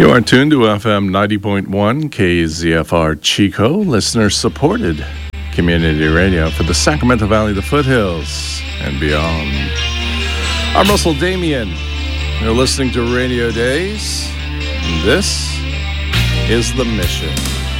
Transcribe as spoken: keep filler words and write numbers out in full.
You are tuned to F M ninety point one K Z F R Chico, listener-supported community radio for the Sacramento Valley, the foothills, and beyond. I'm Russell Damian. You're listening to Radio Days, and this is The Mission.